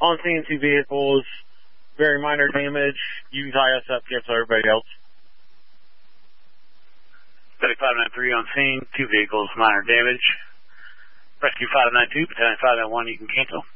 On scene, 2 vehicles, very minor damage. You can tie us up, cancel everybody else. 3593 on scene, 2 vehicles, minor damage. Rescue 592, Battalion 591, you can cancel.